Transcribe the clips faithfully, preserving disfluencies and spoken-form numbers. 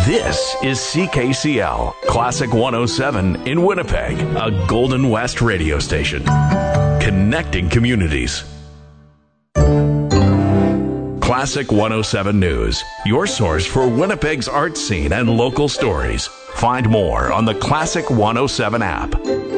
This is C K C L, Classic one oh seven in Winnipeg, a Golden West radio station. Connecting communities. Classic one oh seven News, your source for Winnipeg's art scene and local stories. Find more on the Classic one oh seven app.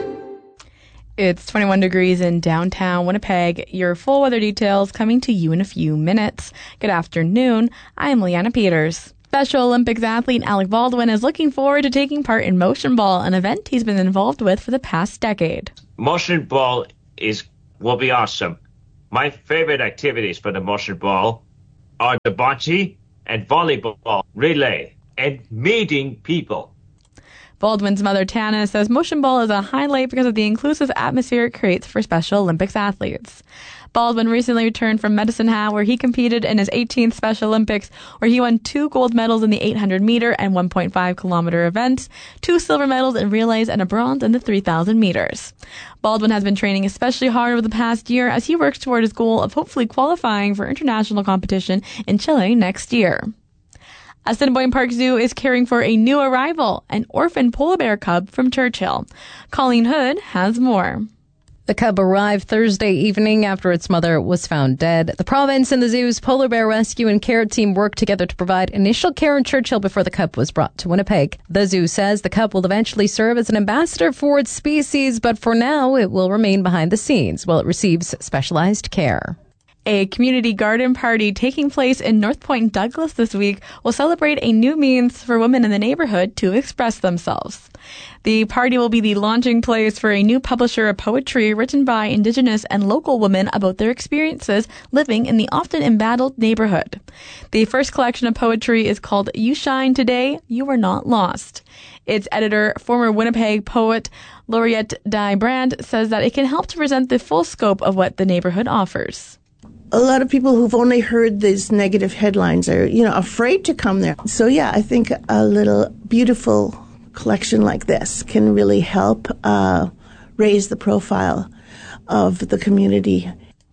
It's twenty-one degrees in downtown Winnipeg. Your full weather details coming to you in a few minutes. Good afternoon. I'm Leanna Peters. Special Olympics athlete Alec Baldwin is looking forward to taking part in Motion Ball, an event he's been involved with for the past decade. Motion Ball is will be awesome. My favorite activities for the Motion Ball are the bocce and volleyball relay and meeting people. Baldwin's mother, Tana, says Motion Ball is a highlight because of the inclusive atmosphere it creates for Special Olympics athletes. Baldwin recently returned from Medicine Hat, where he competed in his eighteenth Special Olympics, where he won two gold medals in the eight hundred meter and one point five kilometer events, two silver medals in relays, and a bronze in the three thousand meters. Baldwin has been training especially hard over the past year as he works toward his goal of hopefully qualifying for international competition in Chile next year. Assiniboine Park Zoo is caring for a new arrival, an orphan polar bear cub from Churchill. Colleen Hood has more. The cub arrived Thursday evening after its mother was found dead. The province and the zoo's polar bear rescue and care team worked together to provide initial care in Churchill before the cub was brought to Winnipeg. The zoo says the cub will eventually serve as an ambassador for its species, but for now it will remain behind the scenes while it receives specialized care. A community garden party taking place in North Point, Douglas this week will celebrate a new means for women in the neighborhood to express themselves. The party will be the launching place for a new publisher of poetry written by Indigenous and local women about their experiences living in the often embattled neighborhood. The first collection of poetry is called You Shine Today, You Are Not Lost. Its editor, former Winnipeg poet Laureate Di Brand, says that it can help to present the full scope of what the neighborhood offers. A lot of people who've only heard these negative headlines are, you know, afraid to come there. So, yeah, I think a little beautiful collection like this can really help uh, raise the profile of the community.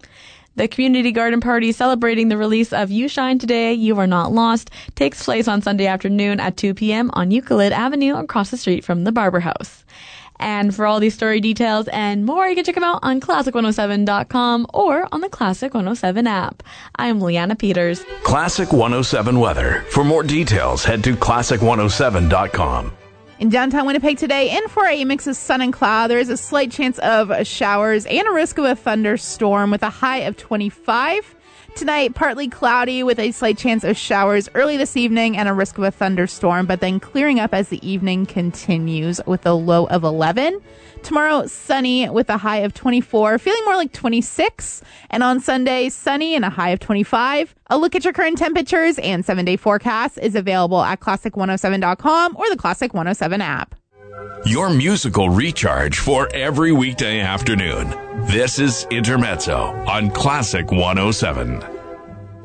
The community garden party celebrating the release of You Shine Today, You Are Not Lost takes place on Sunday afternoon at two p.m. on Euclid Avenue across the street from the Barber House. And for all these story details and more, you can check them out on classic one oh seven dot com or on the Classic one oh seven app. I'm Leanna Peters. Classic one oh seven weather. For more details, head to classic one oh seven dot com. In downtown Winnipeg today, in for a mix of sun and cloud. There is a slight chance of showers and a risk of a thunderstorm with a high of twenty-five. Tonight, partly cloudy with a slight chance of showers early this evening and a risk of a thunderstorm, but then clearing up as the evening continues with a low of eleven. Tomorrow, sunny with a high of twenty-four, feeling more like twenty-six. And on Sunday, sunny and a high of twenty-five. A look at your current temperatures and seven-day forecast is available at classic one oh seven dot com or the Classic one oh seven app. Your musical recharge for every weekday afternoon. This is Intermezzo on Classic one oh seven.